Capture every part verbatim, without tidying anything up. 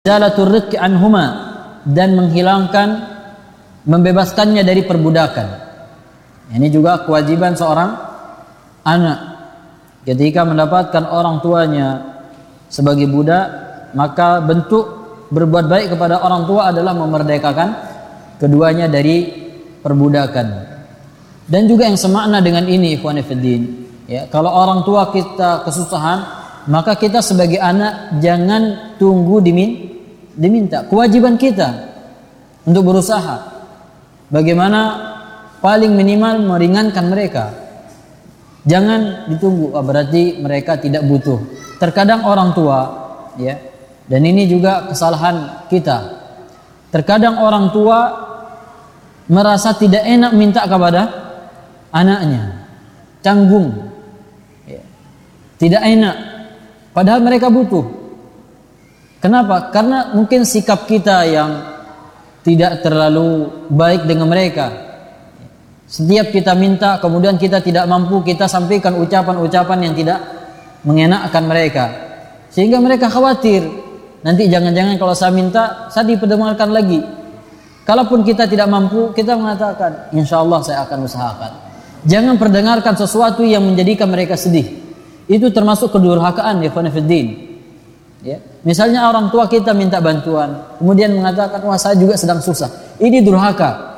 izalatur riqqi anhuma, dan menghilangkan, membebaskannya dari perbudakan. Ini juga kewajiban seorang anak ketika mendapatkan orang tuanya sebagai budak, maka bentuk berbuat baik kepada orang tua adalah memerdekakan keduanya dari perbudakan. Dan juga yang semakna dengan ini, ikhwan fillah, ya, kalau orang tua kita kesusahan, maka kita sebagai anak jangan tunggu dimin, diminta. Kewajiban kita untuk berusaha bagaimana paling minimal meringankan mereka. Jangan ditunggu, oh, berarti mereka tidak butuh. Terkadang orang tua, ya, dan ini juga kesalahan kita. Terkadang orang tua merasa tidak enak minta kepada anaknya, canggung, ya, tidak enak, padahal mereka butuh. Kenapa? Karena mungkin sikap kita yang tidak terlalu baik dengan mereka. Setiap kita minta, kemudian kita tidak mampu, kita sampaikan ucapan-ucapan yang tidak mengenakkan mereka, sehingga mereka khawatir nanti jangan-jangan kalau saya minta saya diperdengarkan lagi. Kalaupun kita tidak mampu, kita mengatakan insya Allah saya akan usahakan. Jangan perdengarkan sesuatu yang menjadikan mereka sedih. Itu termasuk kedurhakaan, ya khonifuddin. Ya, misalnya orang tua kita minta bantuan, kemudian mengatakan wah saya juga sedang susah. Ini durhaka.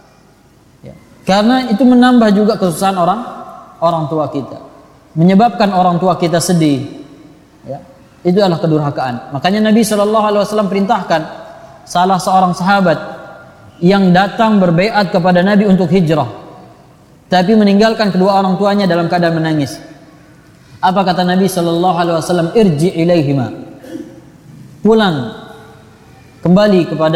Karena itu menambah juga kesusahan orang orang tua kita, menyebabkan orang tua kita sedih, ya. Itu adalah kedurhakaan. Makanya Nabi shallallahu alaihi wasallam perintahkan salah seorang sahabat yang datang berbaiat kepada Nabi untuk hijrah, tapi meninggalkan kedua orang tuanya dalam keadaan menangis. Apa kata Nabi shallallahu alaihi wasallam? Irji ilaihima, pulang kembali kepada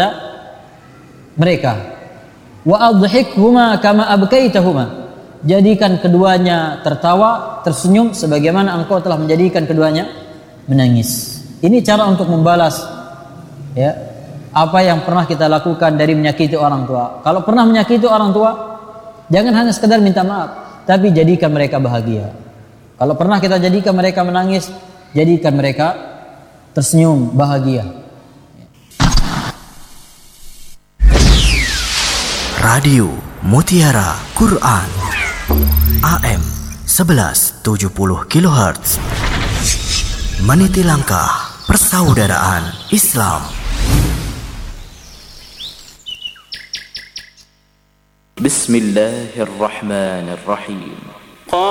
mereka. Wa adhikhuma kama abkaitahuma, jadikan keduanya tertawa, tersenyum sebagaimana engkau telah menjadikan keduanya menangis. Ini cara untuk membalas, ya, apa yang pernah kita lakukan dari menyakiti orang tua. Kalau pernah menyakiti orang tua, jangan hanya sekedar minta maaf, tapi jadikan mereka bahagia. Kalau pernah kita jadikan mereka menangis, jadikan mereka tersenyum bahagia. Radio Mutiara Quran A M sebelas tujuh puluh kilohertz, meniti langkah persaudaraan Islam. Bismillahirrahmanirrahim.